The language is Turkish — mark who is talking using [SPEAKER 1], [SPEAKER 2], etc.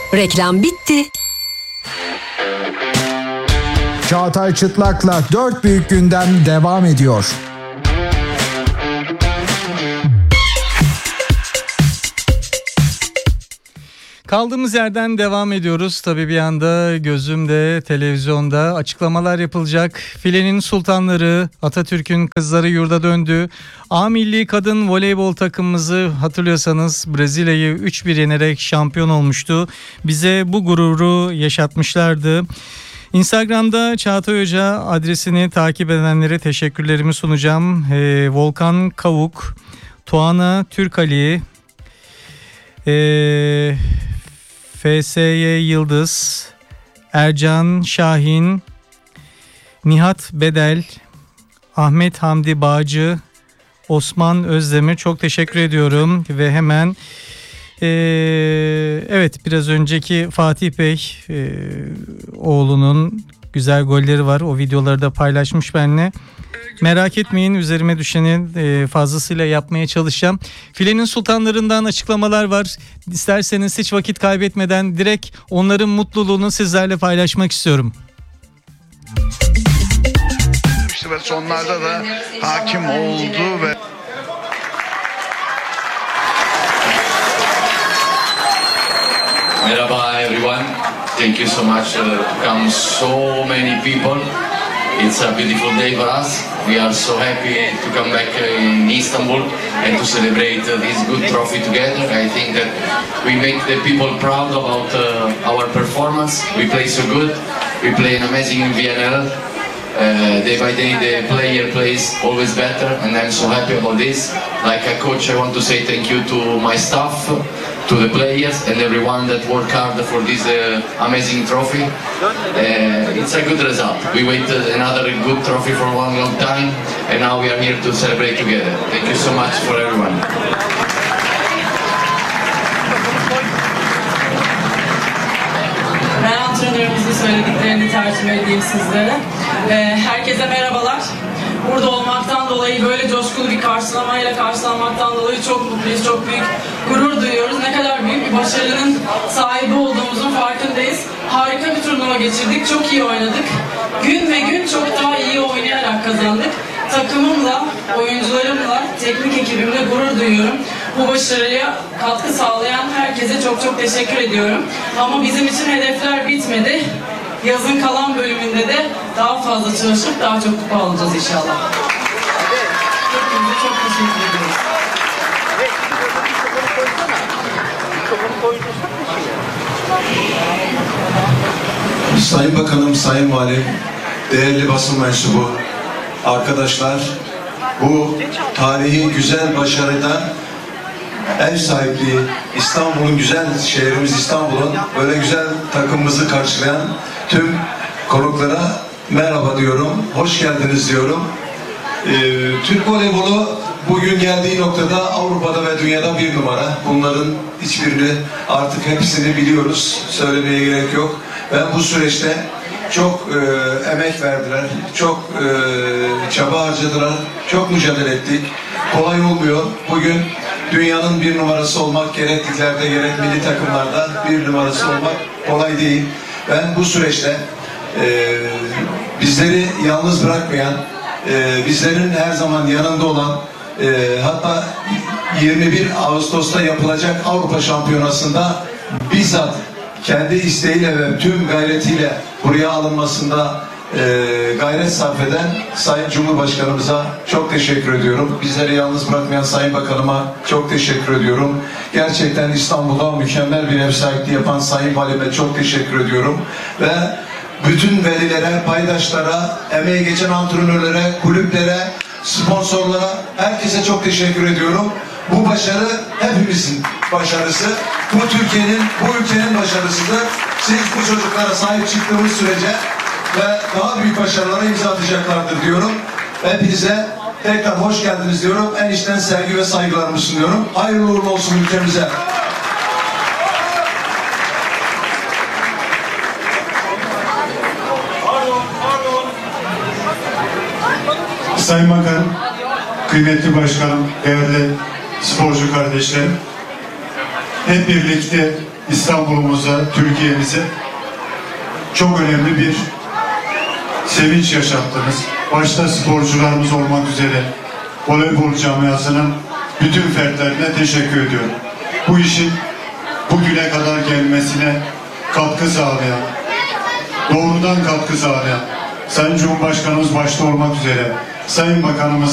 [SPEAKER 1] Reklam bitti.
[SPEAKER 2] Çağatay Çıtlak'la 4 büyük gündem devam ediyor.
[SPEAKER 3] Kaldığımız yerden devam ediyoruz. Tabii bir anda gözümde televizyonda açıklamalar yapılacak. Filenin sultanları, Atatürk'ün kızları yurda döndü. A milli kadın voleybol takımımızı hatırlıyorsanız Brezilya'yı 3-1 yenerek şampiyon olmuştu. Bize bu gururu yaşatmışlardı. Instagram'da Çağatay Hoca adresini takip edenlere teşekkürlerimi sunacağım. Volkan Kavuk, Tuana Türkali, FSY Yıldız, Ercan Şahin, Nihat Bedel, Ahmet Hamdi Bağcı, Osman Özdemir, çok teşekkür ediyorum. Ve hemen evet, biraz önceki Fatih Bey oğlunun güzel golleri var. O videoları da paylaşmış benimle. Merak etmeyin, üzerime düşeni fazlasıyla yapmaya çalışacağım. Filenin sultanlarından açıklamalar var. İsterseniz hiç vakit kaybetmeden direkt onların mutluluğunu sizlerle paylaşmak istiyorum.
[SPEAKER 4] Ve sonlarda da hakim oldu ve
[SPEAKER 5] Merhaba everyone. Thank you so much to come so many people. It's a beautiful day for us. We are so happy to come back in Istanbul and to celebrate this good trophy together. I think that we make the people proud about our performance. We play so good. We play an amazing VNL. Day by day the player plays always better, and I'm so happy about this. Like a coach, I want to say thank you to my staff, to the players and everyone that worked hard for this amazing trophy. It's a good result. We waited another good trophy for one long time, and now we are here to celebrate together. Thank you so much for everyone.
[SPEAKER 6] Ben antrenörümüzün söylediklerini tercüme edeyim sizlere. Herkese merhabalar. Burada olmaktan dolayı, böyle coşkulu bir karşılamayla karşılanmaktan dolayı çok mutluyuz, çok büyük gurur duyuyoruz. Ne kadar büyük bir başarının sahibi olduğumuzun farkındayız. Harika bir turnuva geçirdik, çok iyi oynadık. Gün ve gün çok daha iyi oynayarak kazandık. Takımımla, oyuncularımla, teknik ekibimle gurur duyuyorum. Bu başarıya katkı sağlayan herkese çok çok teşekkür ediyorum. Ama bizim için hedefler bitmedi. Yazın kalan bölümünde de daha fazla çalışıp daha çok kupa alacağız inşallah. Hepinize çok teşekkür ediyoruz.
[SPEAKER 7] Sayın Bakanım, Sayın Valim, değerli basın mensubu, arkadaşlar, bu tarihi güzel başarıda ev sahipliği, İstanbul'un, güzel şehrimiz İstanbul'un böyle güzel takımımızı karşılayan tüm konuklara merhaba diyorum, hoş geldiniz diyorum. Türk voleybolu bugün geldiği noktada Avrupa'da ve dünyada bir numara. Bunların hiçbirini, artık hepsini biliyoruz, söylemeye gerek yok. Ben bu süreçte çok emek verdiler, çok çaba harcadılar, çok mücadele ettik. Kolay olmuyor. Bugün dünyanın bir numarası olmak, gerek liglerde gerek milli takımlarda bir numarası olmak kolay değil. Ben bu süreçte bizleri yalnız bırakmayan, bizlerin her zaman yanında olan, hatta 21 Ağustos'ta yapılacak Avrupa Şampiyonası'nda bizzat kendi isteğiyle ve tüm gayretiyle buraya alınmasında gayret sarf eden Sayın Cumhurbaşkanımıza çok teşekkür ediyorum. Bizleri yalnız bırakmayan Sayın Bakanıma çok teşekkür ediyorum. Gerçekten İstanbul'da mükemmel bir ev sahipliği yapan Sayın Valime çok teşekkür ediyorum. Ve bütün velilere, paydaşlara, emeği geçen antrenörlere, kulüplere, sponsorlara, herkese çok teşekkür ediyorum. Bu başarı hepimizin başarısı. Bu Türkiye'nin, bu ülkenin başarısıdır. Siz bu çocuklara sahip çıktığımız sürece ve daha büyük başarılara imza atacaklardır diyorum. Hepinize tekrar hoş geldiniz diyorum. En içten sevgi ve saygılarımı sunuyorum. Hayırlı uğurlu olsun ülkemize.
[SPEAKER 8] Sayın Bakanım, kıymetli başkanım, değerli sporcu kardeşlerim. hep birlikte İstanbul'umuza, Türkiye'mize çok önemli bir sevinç yaşattınız. Başta sporcularımız olmak üzere voleybol camiasının bütün fertlerine teşekkür ediyorum. Bu işin bugüne kadar gelmesine katkı sağlayan, doğrudan katkı sağlayan Sayın Cumhurbaşkanımız başta olmak üzere Sayın Bakanımız